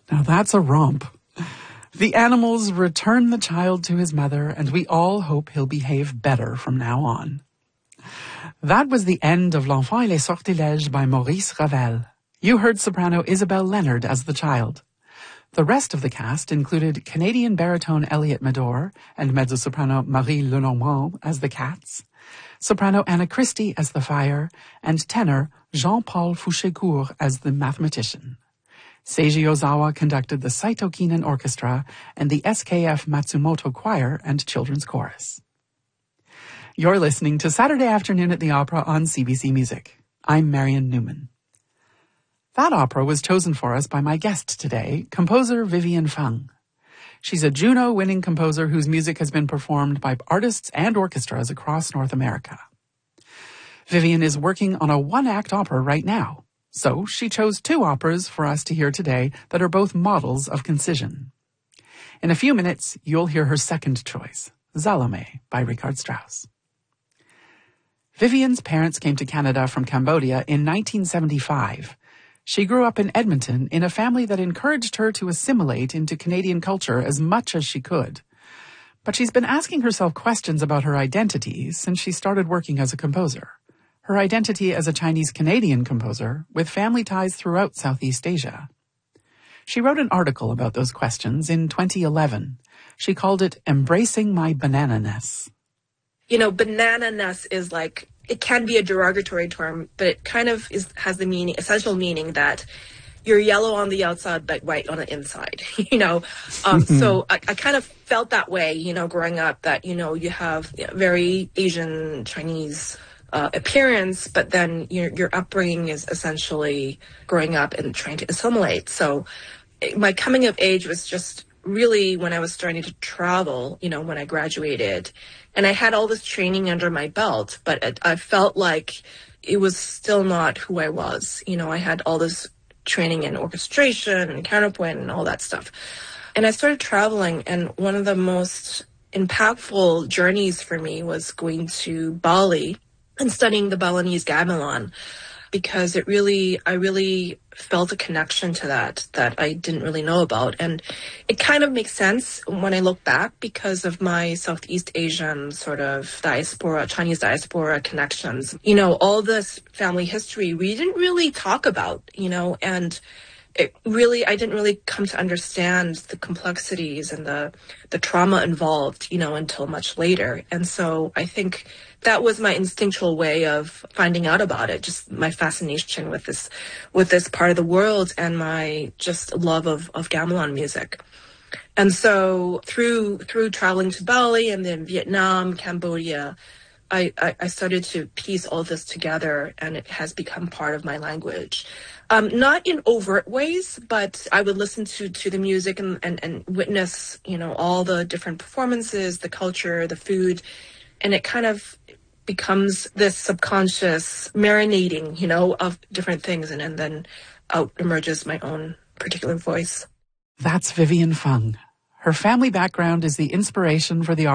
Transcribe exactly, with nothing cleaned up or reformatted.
Now that's a romp. The animals return the child to his mother, and we all hope he'll behave better from now on. That was the end of L'Enfant et les Sortilèges by Maurice Ravel. You heard soprano Isabelle Leonard as the child. The rest of the cast included Canadian baritone Elliot Medor and mezzo-soprano Marie Lenormand as the cats, soprano Anna Christie as the fire, and tenor Jean-Paul Fouché-Court as the mathematician. Seiji Ozawa conducted the Saito Kinen Orchestra and the S K F Matsumoto Choir and Children's Chorus. You're listening to Saturday Afternoon at the Opera on C B C Music. I'm Marion Newman. That opera was chosen for us by my guest today, composer Vivian Fung. She's a Juno-winning composer whose music has been performed by artists and orchestras across North America. Vivian is working on a one-act opera right now, so she chose two operas for us to hear today that are both models of concision. In a few minutes, you'll hear her second choice, Salome by Richard Strauss. Vivian's parents came to Canada from Cambodia in nineteen seventy-five. She grew up in Edmonton in a family that encouraged her to assimilate into Canadian culture as much as she could. But she's been asking herself questions about her identity since she started working as a composer. Her identity as a Chinese-Canadian composer with family ties throughout Southeast Asia. She wrote an article about those questions in twenty eleven. She called it Embracing My Banana-ness. You know, banana-ness is like, it can be a derogatory term, but it kind of is has the meaning, essential meaning that you're yellow on the outside but white on the inside, you know. Um, so I, I kind of felt that way, you know, growing up, that, you know, you have you know, very Asian, Chinese uh, appearance, but then your, your upbringing is essentially growing up and trying to assimilate. So it, my coming of age was just really when I was starting to travel, you know, when I graduated. And I had all this training under my belt, but it, I felt like it was still not who I was. You know, I had all this training in orchestration and counterpoint and all that stuff. And I started traveling, and one of the most impactful journeys for me was going to Bali and studying the Balinese gamelan, because it really, I really felt a connection to that that I didn't really know about. And it kind of makes sense when I look back because of my Southeast Asian sort of diaspora, Chinese diaspora connections. You know, all this family history we didn't really talk about, you know, and it really, I didn't really come to understand the complexities and the, the trauma involved, you know, until much later. And so I think that was my instinctual way of finding out about it, just my fascination with this, with this part of the world and my just love of, of gamelan music. And so through, through traveling to Bali and then Vietnam, Cambodia, I, I, I started to piece all this together, and it has become part of my language. Um, not in overt ways, but I would listen to, to the music and, and, and witness, you know, all the different performances, the culture, the food, and it kind of becomes this subconscious marinating, you know, of different things, and, and then out emerges my own particular voice. That's Vivian Fung. Her family background is the inspiration for the